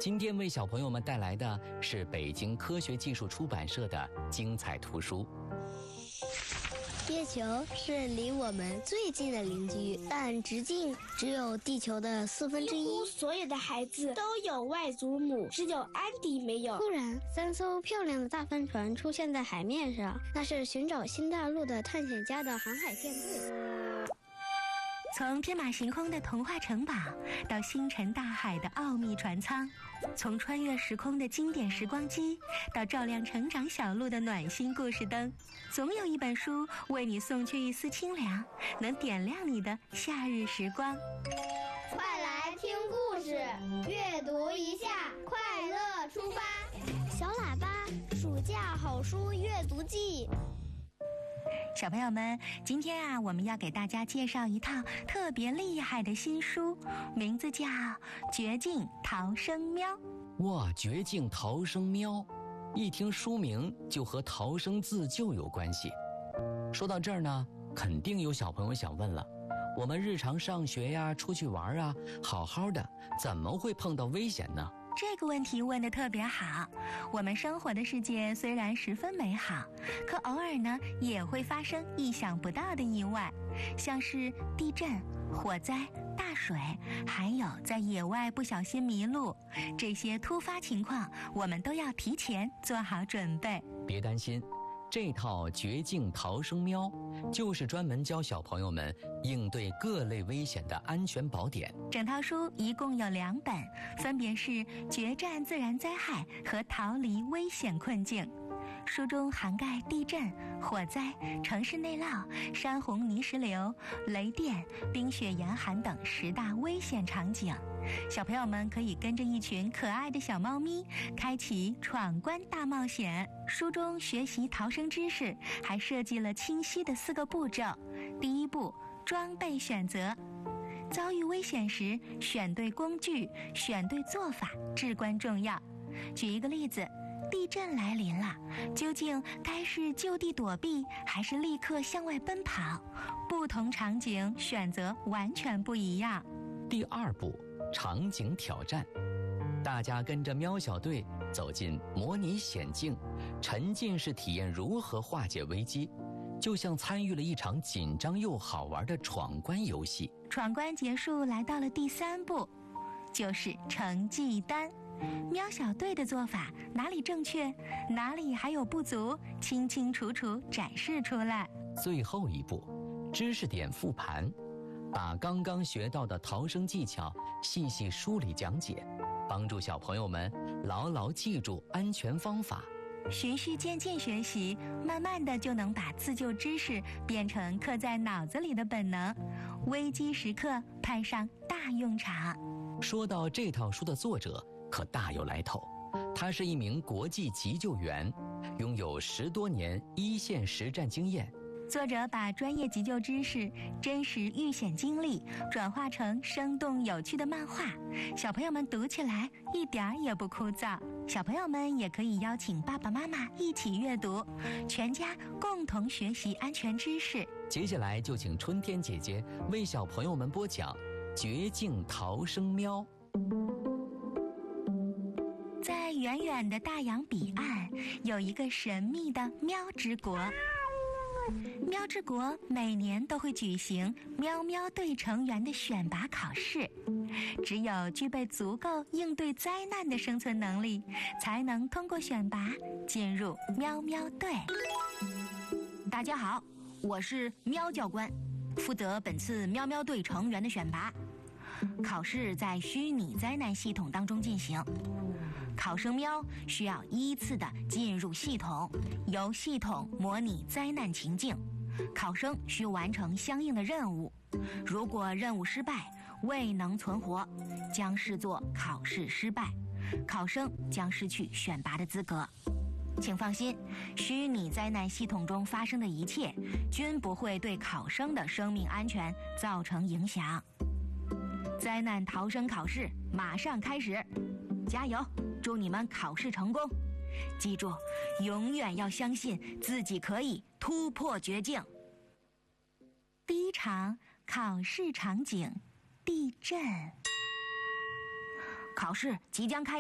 今天为小朋友们带来的是北京科学技术出版社的精彩图书。 月球是离我们最近的邻居，但直径只有地球的1/4。 几乎所有的孩子都有外祖母，只有安迪没有。 突然，3艘漂亮的大帆船出现在海面上，那是寻找新大陆的探险家的航海舰队。 从天马行空的童话城堡到星辰大海的奥秘船舱，从穿越时空的经典时光机到照亮成长小路的暖心故事灯，总有一本书为你送去一丝清凉，能点亮你的夏日时光。 快来听故事，阅读一下，快乐出发。 小喇叭暑假好书阅读记。 小朋友们，今天我们要给大家介绍一套特别厉害的新书，名字叫《绝境逃生喵》。 哇，绝境逃生喵，一听书名就和逃生自救有关系。说到这儿呢，肯定有小朋友想问了，我们日常上学呀，出去玩啊，好好的，怎么会碰到危险呢？ 这个问题问得特别好。我们生活的世界虽然十分美好，可偶尔呢也会发生意想不到的意外，像是地震、火灾、大水，还有在野外不小心迷路，这些突发情况我们都要提前做好准备。 别担心，这套绝境逃生喵就是专门教小朋友们应对各类危险的安全宝典。 整套书一共有2本，分别是决战自然灾害和逃离危险困境。书中涵盖地震、火灾、城市内涝、山洪泥石流、雷电、冰雪严寒等10大危险场景。小朋友们可以跟着一群可爱的小猫咪，开启闯关大冒险。书中学习逃生知识，还设计了清晰的4个步骤。第1步，装备选择。遭遇危险时，选对工具，选对做法至关重要。举一个例子，地震来临了，究竟该是就地躲避，还是立刻向外奔跑？不同场景选择完全不一样。 第2步，场景挑战。大家跟着喵小队走进模拟险境，沉浸式体验如何化解危机，就像参与了一场紧张又好玩的闯关游戏。 闯关结束，来到了第3步，就是成绩单。喵小队的做法哪里正确，哪里还有不足，清清楚楚展示出来。 最后一步，知识点复盘，把刚刚学到的逃生技巧细细梳理讲解，帮助小朋友们牢牢记住安全方法。 循序渐进学习，慢慢的就能把自救知识变成刻在脑子里的本能，危机时刻派上大用场。 说到这套书的作者可大有来头，他是一名国际急救员，拥有10多年一线实战经验。 作者把专业急救知识、真实遇险经历转化成生动有趣的漫画，小朋友们读起来一点儿也不枯燥。小朋友们也可以邀请爸爸妈妈一起阅读，全家共同学习安全知识。 接下来就请春天姐姐为小朋友们播讲《绝境逃生喵》。 在远远的大洋彼岸，有一个神秘的喵之国。喵之国每年都会举行喵喵队成员的选拔考试，只有具备足够应对灾难的生存能力，才能通过选拔进入喵喵队。 大家好，我是喵教官，负责本次喵喵队成员的选拔。考试在虚拟灾难系统当中进行，考生喵需要依次的进入系统，由系统模拟灾难情境，考生需完成相应的任务。如果任务失败，未能存活，将视作考试失败，考生将失去选拔的资格。请放心，虚拟灾难系统中发生的一切均不会对考生的生命安全造成影响。灾难逃生考试马上开始，加油！祝你们考试成功！记住，永远要相信自己可以突破绝境。 第1场考试场景：地震。 考试即将开始。